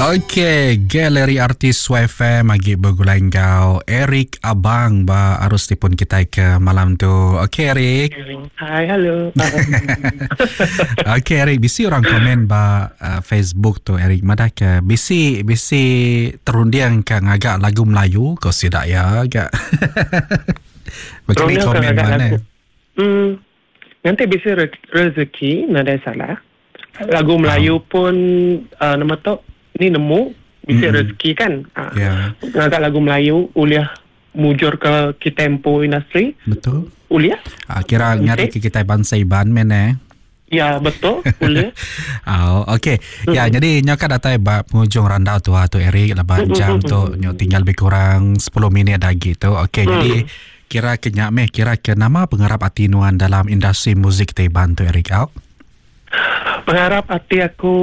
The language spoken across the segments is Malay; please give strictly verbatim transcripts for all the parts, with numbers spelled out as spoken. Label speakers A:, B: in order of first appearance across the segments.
A: Okey, galeri artis Y F M agi bergulai kau Eric Abang ba arus tipun kita ke malam tu. Okey Eric.
B: Hai, halo.
A: Okey Eric, bisi orang komen ba uh, Facebook tu Eric madah ke bisi bisi terundiang ke ngagak lagu Melayu kau sidak ya agak. Begini komen mana?
B: Hmm. Nanti bisa re- rezeki nada salah. Lagu Melayu oh. pun uh, nama tu ni nemu bisa mm-hmm. rezeki kan. Uh, yeah. Ngagak lagu Melayu uliah mujur ke Kitempo industri.
A: Betul.
B: Uliah.
A: Ah, kira nyari ke kita bangsa iban men eh.
B: Ya betul. Uliah.
A: Oh, okey. Mm-hmm. Ya jadi nyoka datai ba penghujung randau tu tu Eric laban mm-hmm. jam tu nyo tinggal lebih kurang sepuluh minit lagi tu. Okey, mm-hmm. jadi kira ke nyameh kira ke nama pengharap hati nuan dalam industri muzik Taiban tu Eric out.
B: Pengharap hati aku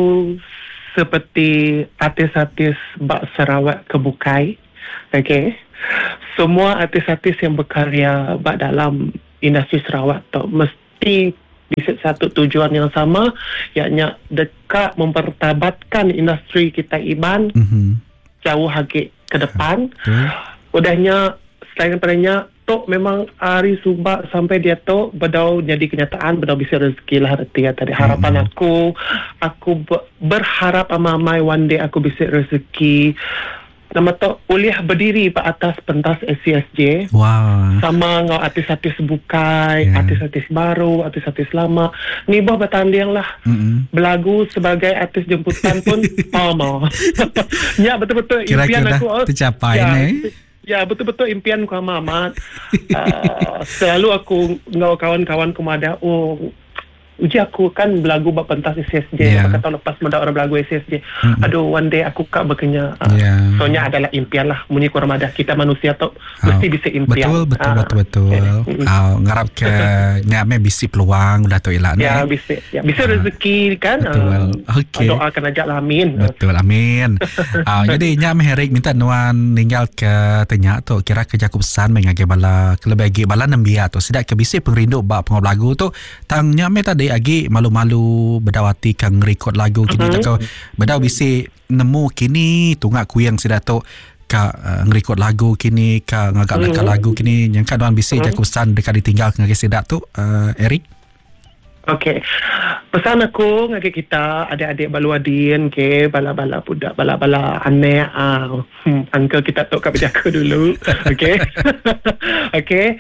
B: seperti artis-artis Bak Sarawak Kebukai. Okey. Semua artis-artis yang berkarya Bak dalam industri Sarawak tu mesti bisa satu tujuan yang sama, iaitu dekat mempertabatkan industri kita Iban mm-hmm. jauh lagi ke depan. Okay. Udahnya selain daripadanya Tok memang hari subak sampai dia Tok berdau jadi kenyataan, berdau bisa rezeki lah arti ya tadi. Harapan mm-hmm. aku, aku berharap amai one day aku bisa rezeki. Nama Tok uliah berdiri pada atas pentas S C S J.
A: Wow.
B: Sama ngau artis-artis bukai, yeah. artis-artis baru, artis-artis lama. Ni bah bertanding lah. Mm-hmm. Belagu sebagai artis jemputan pun pama. Ya betul-betul impian
A: kira-kira
B: aku.
A: Kira-kira tercapai
B: ya,
A: ni.
B: Ya betul-betul impian ku amat. uh, selalu aku ngau kawan-kawan ku mada oh uji aku kan belagu bab pentas S C S J yeah. Kata lepas mada orang belagu S C S J. Mm-hmm. Aduh one day aku kak berkenya. Uh, yeah. Soalnya adalah impian lah. Munyi ku ramadah kita manusia tu oh. mesti bisa impian.
A: Betul betul uh, betul betul. Okay. Oh, ngarap ke nyame bisi peluang udah tu ilah ni.
B: Ya bisa. Ya bisa uh, rezeki kan.
A: Betul. Uh, Okey.
B: Doakan aja lah amin.
A: Betul amin. uh, jadi nyame Herik minta nuan tinggal ke tanya tu kira ke Jakub San mengage bala kelebagi bala nembia tu sidak ke bisi pengrindu bab pengob lagu tu tang nyame tadi agi malu-malu berdawati kang record lagu kini uh-huh. tak kau berdau bisi nemu kini tunggak kuyang sidak tu ka uh, ngerekod lagu kini ka ngagak uh-huh. lagu kini yang kaduan bisi uh-huh. Jakusan dekat ditinggal ngage sidak tu uh, Eric.
B: Okey. Pesan aku ngake kita adik-adik baluadin ke bala-bala budak bala-bala anek ah hmm, uncle kita tok kat berjaga dulu. Okey. Okey.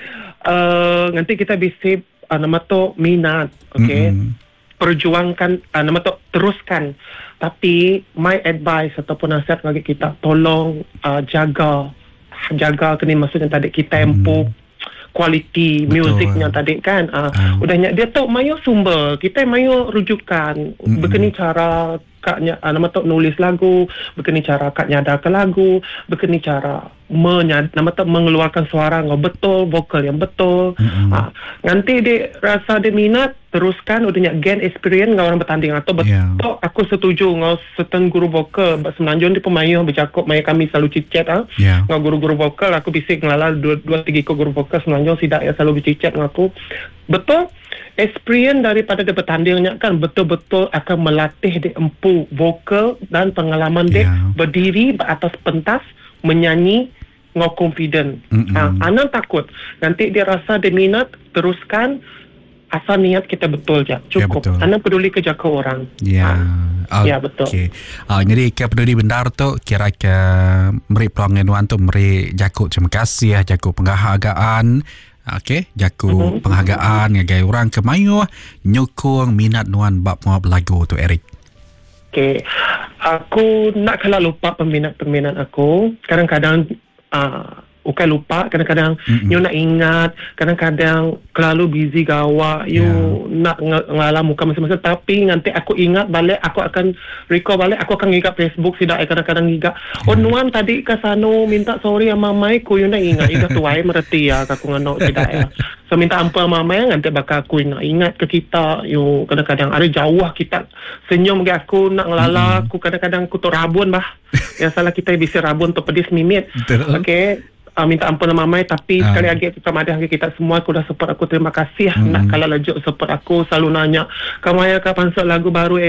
B: Uh, nanti kita bisi uh, nama tu minat. Okey. Mm-hmm. Perjuangkan uh, nama tu teruskan. Tapi my advice ataupun nasihat bagi kita tolong uh, jaga jaga kini maksudnya tadi kita tempo mm. kualiti musiknya tadi kan uh, uh. udahnya dia tahu mayo sumber kita mayo rujukan mm-hmm. begini cara kaknya uh, nama tu nulis lagu, begini cara kaknya ada ke lagu, begini cara menyad, nama tu mengeluarkan suara ngau betul, vokal yang betul. Mm-hmm. uh, nanti dia rasa dia minat teruskan udahnya gain experience ngau orang bertanding atau betul yeah. aku setuju ngau seteng guru vokal semenanjung di pemayu bercakap maya kami selalu cicet ah yeah. ngau guru-guru vokal aku bisik ngelala dua, dua tiga ko guru vokal semenanjung sidak ya selalu bercicet ngaku betul experience daripada dia bertandingnya kan betul-betul akan melatih dia empu vokal dan pengalaman dia yeah. berdiri atas pentas menyanyi ngau confident. Mm-hmm. ha, Anan takut nanti dia rasa dia minat teruskan asal niat kita betul je cukup ya, Anak peduli kerja ke orang
A: ya
B: ha.
A: okay.
B: Ya betul
A: uh, jadi ke peduli bendar tu kira ke meri peluangan tu meri jakut terima kasih ya jakut penghargaan. Okey, jaku uh-huh. penghargaan ngagai orang kemayu nyokong minat nuan bab pengob lagu tu Eric.
B: Okey. Aku nak kalah lupa peminat-peminat aku. Kadang-kadang uh, ukai lupa, kadang-kadang mm-hmm. you nak ingat, kadang-kadang kelalu busy gawa, you yeah. nak ng- ngalah muka masing-masing, tapi nanti aku ingat balik, aku akan recall balik, aku akan ngigap Facebook, sidak kadang-kadang ngigap. Yeah. Oh nuan tadi ke sano minta sorry sama mamai ku, you nak ingat, itu tuai mereti ya, aku nganok sidak ya. So minta ampun sama mamai, nanti bakal aku nak ingat ke kita, you kadang-kadang ada jauh kita senyum ke aku, nak ngelala, mm-hmm. aku kadang-kadang aku tu rabun bah. Yang salah kita bisa rabun tu pedis mimit. Okey. Uh, minta ampun sama mamai tapi uh. sekali lagi kita madah kita semua aku dah support aku terima kasih hmm. nak kalau lajuk support aku selalu nanya kamu ya kapan sok lagu baru Eric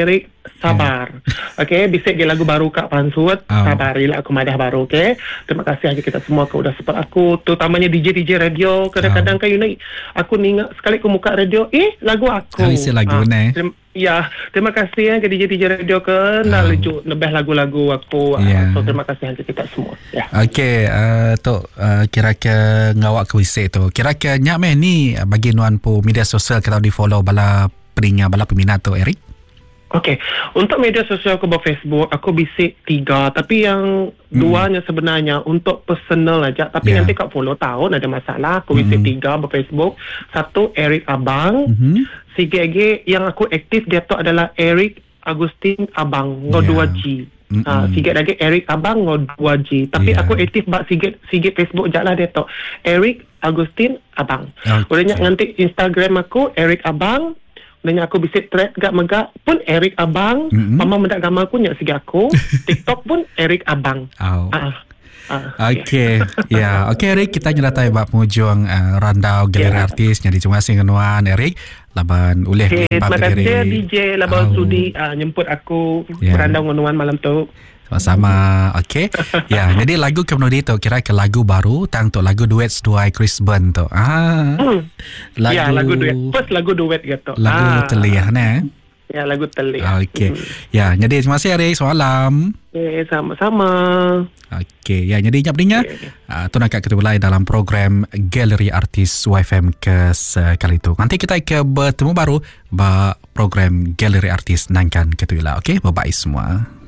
B: sabar. Okey, bisik dia lagu baru Kak Pansut.
A: Oh.
B: Sabarilah aku madah baru, okey. Terima kasih aja kita semua ke udah support aku, terutamanya D J D J radio. Kadang-kadang kan you know, aku ni ingat sekali aku buka radio, eh lagu aku.
A: Kali si lagu
B: Ah,
A: ni.
B: terima- Ya, terima kasih ya ke D J D J radio ke nak
A: Oh.
B: lejuk lebih lagu-lagu aku. Ah,
A: Ya.
B: So terima kasih aja kita semua. Ya.
A: Okey, uh, tu uh, kira ke ngawak ke wisik tu. Kira ke nyak meh ni uh, bagi nuan pu media sosial kita di follow bala peningat bala peminat tu Eric.
B: Okey, untuk media sosial aku Facebook, aku bisik tiga. Tapi yang mm. duanya sebenarnya untuk personal aja. Tapi
A: Yeah.
B: nanti Kak follow tahu ada masalah. Aku bisik
A: Mm.
B: tiga Facebook. Satu, Eric Abang.
A: Mhm.
B: Sige lagi yang aku aktif dia tu adalah Eric Agustin Abang. Ngo
A: Yeah.
B: dua G.
A: Mm-mm.
B: Ah, sikit lagi Eric Abang ngo dua G. Tapi
A: Yeah.
B: aku aktif bak sikit sikit Facebook je lah dia tu. Eric Agustin Abang.
A: Okay.
B: Udahnya nanti Instagram aku Eric Abang. Udahnya aku bisik thread gak megak pun Eric Abang.
A: Mm-mm.
B: Mama mendak gambar aku nyak sigi aku. TikTok pun Eric Abang.
A: Oh.
B: Ah. Ah,
A: Okey. Ya, okey Eric, kita nyeratai bab penghujung uh, randau galeri
B: Ya.
A: artis. Jadi terima kasih kenuan Eric. Laban uleh
B: Okay,
A: bab
B: terima kasih
A: galeri.
B: D J Labau
A: Oh.
B: Sudi ah, nyemput aku
A: Ya.
B: berandau ngonuan malam tu.
A: Sama-sama. Okey. Ya, jadi lagu kemenudi tu kira ke lagu baru tang tu lagu duet seduai Chris Burn tu. Ah.
B: Hmm.
A: Lagu
B: Ya, lagu duet. First lagu duet gitu.
A: Lagu
B: Ah.
A: telih ne.
B: Ya, lagu telik.
A: Okey.
B: Hmm.
A: Ya, jadi terima kasih Eric semalam.
B: Okay, sama-sama.
A: Okey, ya jadi nyap dinya.
B: Okey, okey.
A: Uh, tu nak kita mulai dalam program Galeri Artis Y F M ke sekali itu. Nanti kita ke bertemu baru ba program Galeri Artis nangkan ketuila. Okey, bye bye semua.